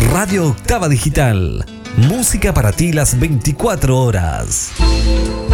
Radio Octava Digital. Música para ti las 24 horas.